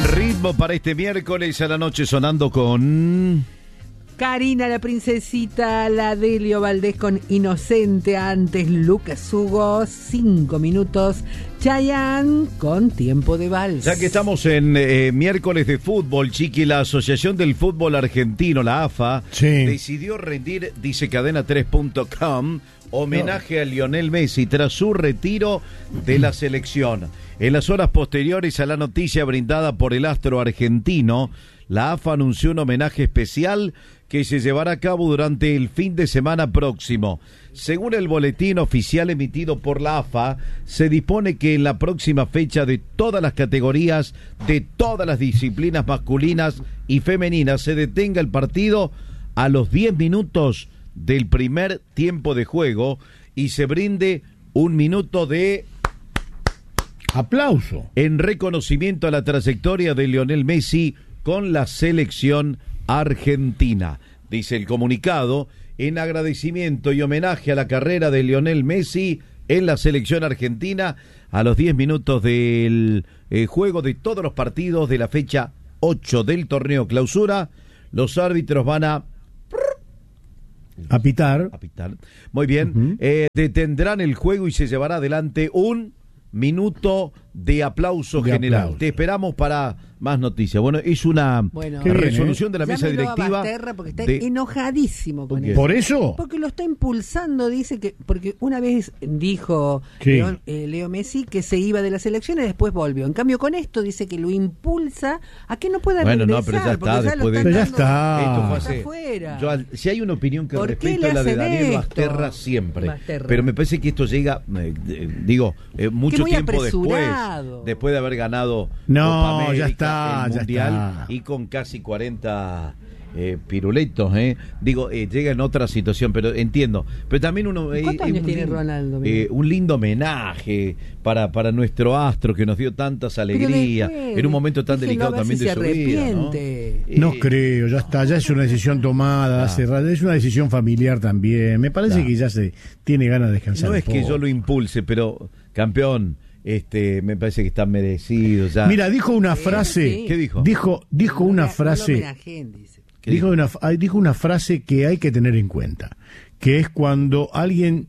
Buen ritmo para este miércoles a la noche sonando con... Karina la princesita, la Delio Valdés con Inocente, antes Lucas Hugo, 5 minutos, Chayanne con Tiempo de Vals. Ya que estamos en miércoles de fútbol, Chiqui, la Asociación del Fútbol Argentino, la AFA, decidió rendir, dice cadena3.com, homenaje a Lionel Messi tras su retiro de la selección. En las horas posteriores a la noticia brindada por el astro argentino, la AFA anunció un homenaje especial que se llevará a cabo durante el fin de semana próximo. Según el boletín oficial emitido por la AFA, se dispone que en la próxima fecha de todas las categorías, de todas las disciplinas masculinas y femeninas, se detenga el partido a los 10 minutos del primer tiempo de juego y se brinde un minuto de aplauso en reconocimiento a la trayectoria de Lionel Messi con la selección argentina. Dice el comunicado, en agradecimiento y homenaje a la carrera de Lionel Messi en la selección argentina, a los 10 minutos del juego de todos los partidos de la fecha 8 del torneo clausura, los árbitros van a pitar. Muy bien, detendrán el juego y se llevará adelante un minuto de aplauso general. Aplauso. Te esperamos para más noticias. Bueno, es una resolución de la mesa directiva. Porque está enojadísimo con eso. ¿Por eso? Porque lo está impulsando, dice que, porque una vez dijo Leo Messi que se iba de la selección y después volvió. En cambio con esto dice que lo impulsa a que no pueda regresar. No, pero ya está, después de... ya está. Esto fue hace... si hay una opinión que respeto es la de Daniel Basterra siempre. Pero me parece que esto llega, mucho tiempo después de haber ganado Copa América, ya está, el Mundial, y con casi 40 piruletos, llega en otra situación, pero entiendo. Pero también ¿cuántos años tiene Ronaldo? Un lindo homenaje para nuestro astro que nos dio tantas alegrías en un momento tan delicado también de su vida, ¿no? No creo, ya está, ya es una decisión tomada, es una decisión familiar también. Me parece que ya se tiene ganas de descansar. No es que yo lo impulse, pero campeón, me parece que está merecido ya. Mira, dijo una frase. ¿Qué dijo? Dijo una frase. Dijo una frase que hay que tener en cuenta, que es cuando alguien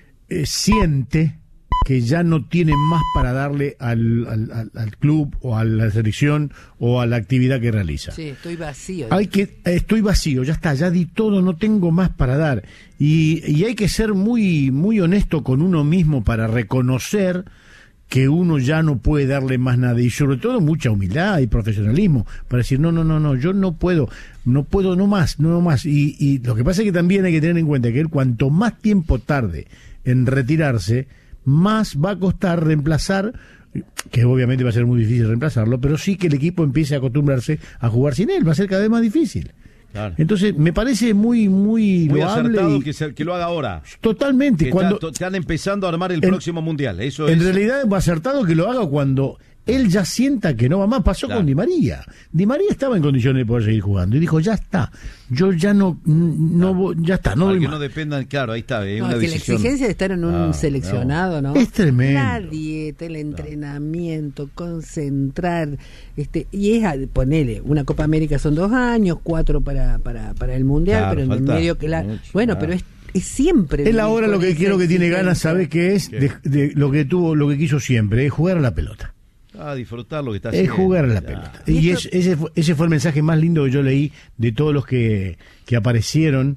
siente que ya no tiene más para darle al club o a la selección o a la actividad que realiza. Sí, estoy vacío. Estoy vacío, ya está, ya di todo, no tengo más para dar. Y hay que ser muy, muy honesto con uno mismo para reconocer que uno ya no puede darle más nada, y sobre todo mucha humildad y profesionalismo para decir no, yo no puedo más. Y lo que pasa es que también hay que tener en cuenta que él, cuanto más tiempo tarde en retirarse, más va a costar reemplazar, que obviamente va a ser muy difícil reemplazarlo, pero sí que el equipo empiece a acostumbrarse a jugar sin él, va a ser cada vez más difícil. Claro. Entonces me parece muy loable acertado que lo haga ahora. Totalmente. Están empezando a armar el próximo mundial. En realidad es acertado que lo haga cuando él ya sienta que no va más. Pasó con Di María. Di María estaba en condiciones de poder seguir jugando y dijo, ya está, yo ya no ya está, no doy que más. No dependan, claro, ahí está, es una decisión. La exigencia de estar en un seleccionado, ¿no? Es tremendo. La dieta, el entrenamiento, concentrar, y es ponele, una Copa América son 2 años, 4 para el Mundial, pero en el medio que pero es siempre. Él ahora lo que quiero que tiene ganas, ¿sabe qué es? De lo que quiso siempre, es jugar a la pelota. Disfrutar lo que está haciendo. Es jugar a la pelota. Y ese fue el mensaje más lindo que yo leí de todos los que aparecieron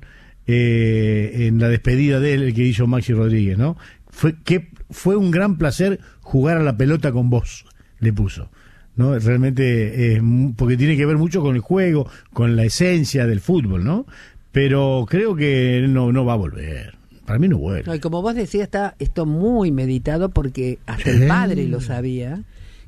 en la despedida de él, el que hizo Maxi Rodríguez, ¿no? Fue un gran placer jugar a la pelota con vos, le puso, ¿no? Realmente, porque tiene que ver mucho con el juego, con la esencia del fútbol, ¿no? Pero creo que no va a volver. Para mí no vuelve. No, y como vos decías, está esto muy meditado porque hasta el padre lo sabía.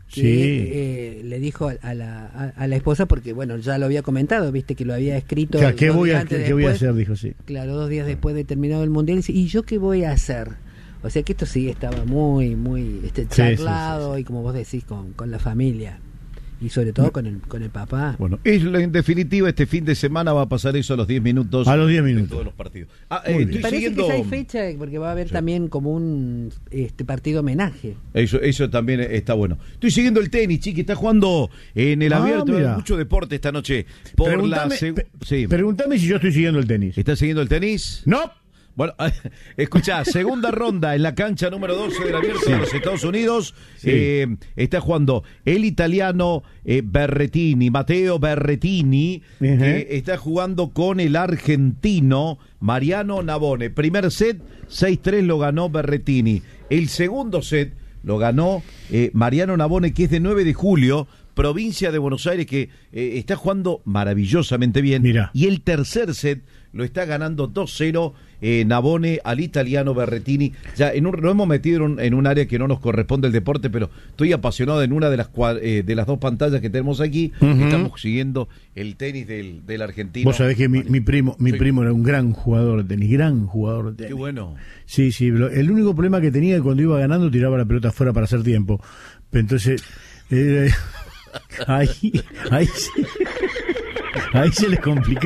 Que le dijo a la esposa, porque ya lo había comentado, viste que lo había escrito. Claro, ¿qué voy a hacer? Dijo, sí. Claro, 2 días después de terminado el mundial, dice, ¿y yo qué voy a hacer? O sea que esto sí estaba muy charlado, y como vos decís, con la familia. y sobre todo con el papá. Bueno, en definitiva este fin de semana va a pasar eso a los 10 minutos. A los 10 minutos. De todos los partidos. Estoy siguiendo... que ya hay fecha, porque va a haber también como un partido homenaje. Eso también está bueno. Estoy siguiendo el tenis, Chiqui, está jugando en el abierto. Hay mucho deporte esta noche. Pregúntame si yo estoy siguiendo el tenis. ¿Estás siguiendo el tenis? No. Bueno, escuchá, segunda ronda en la cancha número 12 del abierto de los Estados Unidos. Está jugando el italiano Matteo Berrettini, que está jugando con el argentino Mariano Navone. Primer set, 6-3 lo ganó Berrettini. El segundo set lo ganó Mariano Navone, que es de 9 de julio, provincia de Buenos Aires, que está jugando maravillosamente bien. Mirá. Y el tercer set lo está ganando 2-0 Navone al italiano Berrettini. Ya lo hemos metido en un área que no nos corresponde el deporte, pero estoy apasionado en una de las dos pantallas que tenemos aquí. Estamos siguiendo el tenis del argentino. Vos sabés que mi primo era un gran jugador de tenis, Qué bueno. Sí, el único problema que tenía es que cuando iba ganando tiraba la pelota afuera para hacer tiempo. Pero entonces ahí se les complica.